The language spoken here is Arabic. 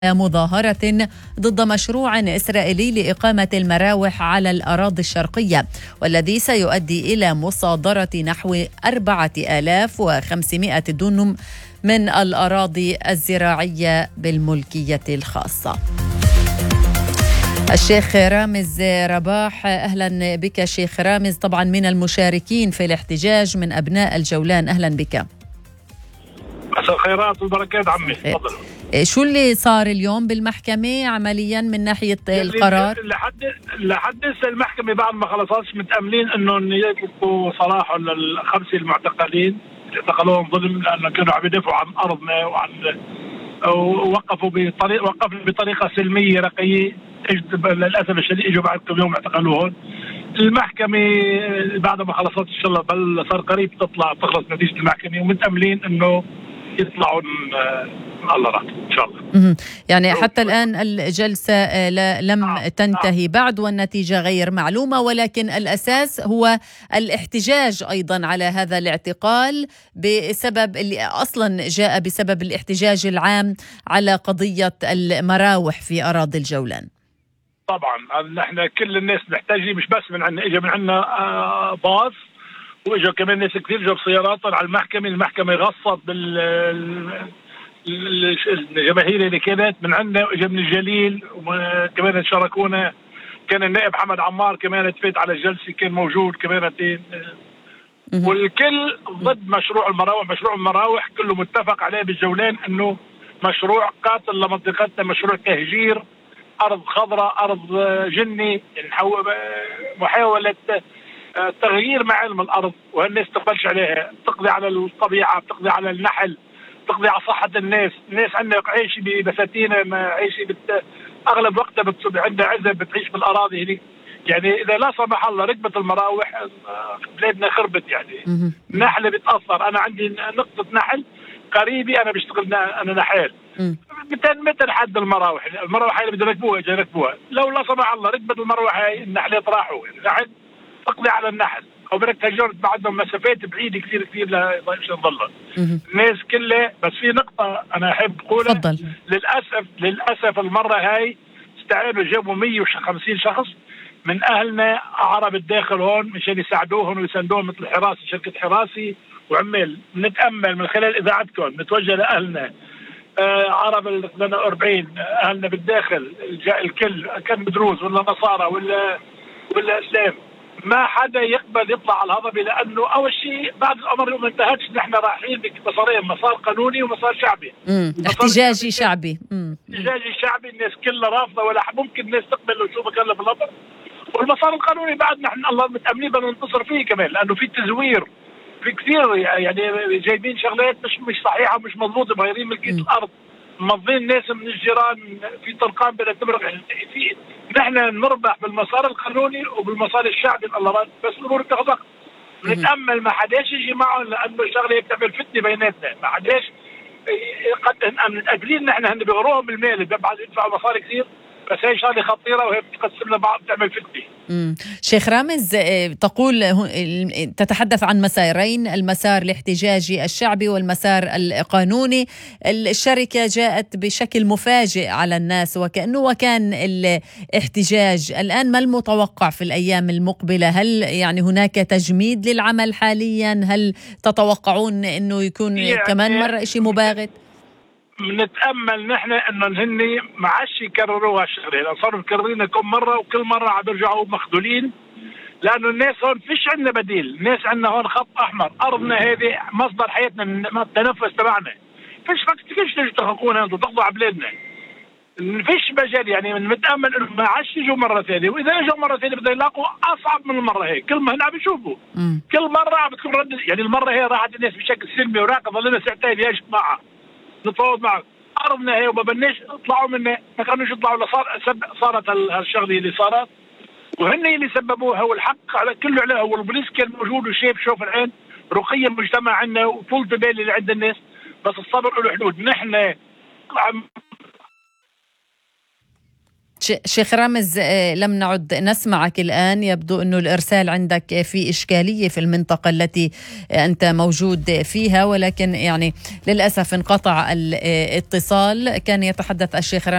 مظاهرة ضد مشروع إسرائيلي لإقامة المراوح على الأراضي الشرقية، والذي سيؤدي إلى مصادرة نحو 4500 دونم من الأراضي الزراعية بالملكية الخاصة. الشيخ رامز رباح، أهلا بك شيخ رامز، طبعا من المشاركين في الاحتجاج من أبناء الجولان، أهلا بك. مساء الخيرات والبركات عمي، تفضل. شو اللي صار اليوم بالمحكمة عمليا من ناحية القرار؟ لحد هسه المحكمة بعد ما خلصتش متأملين انه يطلقوا سراحهم للخمسة المعتقلين اللي اعتقلوهم ظلم، لانه كانوا عم يدافعوا عن ارضنا ووقفوا بطريقة سلمية رقية. للاسف الشديد اجوا بعد كم يوم اعتقلوهم. المحكمة بعد ما خلصت ان شاء الله بل صار قريب تخلص نتيجة المحكمة، ومتأملين انه يطلعوا الله راح ان شاء الله. يعني حتى الآن الجلسة لم تنتهي بعد والنتيجة غير معلومة، ولكن الأساس هو الاحتجاج أيضا على هذا الاعتقال بسبب اللي أصلا جاء بسبب الاحتجاج العام على قضية المراوح في أراضي الجولان. طبعا نحن كل الناس محتاجين، مش بس من عندنا، اجى من عندنا باص، واجوا كمان ناس كثير جاب سياراتهم على المحكمة. المحكمة غصت الجماهير اللي كانت من عندنا، واجى من الجليل وكمان شاركونا. كان النائب حمد عمار كمان تفيت على الجلسة، كان موجود كمان. والكل ضد مشروع المراوح. مشروع المراوح كله متفق عليه بالجولان انه مشروع قاتل لمنطقتنا، مشروع تهجير أرض خضراء، أرض جني، محاولة تغيير معالم الأرض، والناس تقبلش عليها، تقضي على الطبيعة، تقضي على النحل، تقضي على صحة الناس. الناس عندنا عايش ببساتينة، عايش أغلب وقتها عندها عزة بتعيش بالأراضي هذه. يعني إذا لا سمح الله ركبت المراوح بلادنا خربت. يعني النحل بتأثر. أنا عندي نقطة نحل قريبي، أنا بشتغل، أنا نحال 200 متر حد المراوح. المراوح اللي بدهم يركبوها لو لا سمح الله ركبت المراوح هاي، النحلات راحوا. النحل تقضي على النحل، او بدك تهجر بعدهم مسافات بعيده كثير كثير لنضلها الناس كلها. بس في نقطه انا احب اقولها، للاسف المره هاي استعانوا، جابوا 150 شخص من اهلنا عرب الداخل هون مشان يساعدوهم ويساندوهم، مثل حراسي، شركه حراسي وعمال. نتامل من خلال اذاعتكم نتوجه لاهلنا عرب ال 48 اهلنا بالداخل، الكل كان بدروز ولا نصارى ولا اسلام، ما حدا يقبل يطلع على الهضبه، لانه اول شيء بعد الامر ما انتهتش. نحن رايحين بمسارين، مسار قانوني ومسار شعبي. احتجاجي شعبي. احتجاجي شعبي، الناس كلها رافضه، ولا ممكن الناس تقبل لو شو بكلف الامر. والمسار القانوني بعد نحن الله متاملين بدنا ننتصر فيه كمان، لانه في تزوير، في كثير يعني جايبين شغلات مش صحيحه ومش مضبوطه، مغيرين ملكيه الارض، مضين ناس من الجيران في طرقان بدها تمرق. في نحن نربح بالمسار القانوني وبالمسار الشعبي الله رد، بس الامور بتاخذ وقت. نتامل ما حداش يجي معهم، لانه الشغله بتعمل فتنه بيناتنا. ما حداش قد متاكدين نحن هن بيغروهم بالمال، بعد يدفعوا مصاري كثير، بس هي شغله خطيره وهي بتقسم لنا بعض، بتعمل فتنه. شيخ رامز، تقول تتحدث عن مسارين، المسار الاحتجاجي الشعبي والمسار القانوني. الشركة جاءت بشكل مفاجئ على الناس وكان الاحتجاج. الآن ما المتوقع في الأيام المقبلة؟ هل يعني هناك تجميد للعمل حاليا؟ هل تتوقعون أنه يكون كمان مرة شيء مباغت؟ نتامل نحن انه هن ما عادش يكرروها الشغله، لان صاروا مكررينها كم مره، وكل مره عم يرجعوا مخذولين، لانه الناس هون فيش عندنا بديل. الناس عندنا هون خط احمر، ارضنا هذه مصدر حياتنا، التنفس تبعنا. فيش تيجوا تخلقونا انتم تاخذوا على بلادنا، فيش مجال. يعني متامل انه ما عادش يجوا مره ثانيه، واذا اجوا مره ثانيه بدهم يلاقوا اصعب من المره هي. كل ما هن عم يشوفوا كل مره عم بتكون رد. يعني المره هي راحت الناس بشكل سلمي وراقه، ظلنا ساعتين يا جماعه نتفاوض معك، ارضنا هي وما بدناش اطلعوا منها، ما كانوش يطلعوا. صارت هالشغله اللي صارت، وهن اللي سببوها، والحق على كله عليها. والبوليس كان موجود وشايف، شوف العين رقي المجتمع عندنا وطولة البال اللي عند الناس، بس الصبر له حدود. نحن شيخ رامز، لم نعد نسمعك الآن. يبدو أنه الإرسال عندك في إشكالية في المنطقة التي أنت موجود فيها، ولكن يعني للأسف انقطع الاتصال. كان يتحدث الشيخ رامز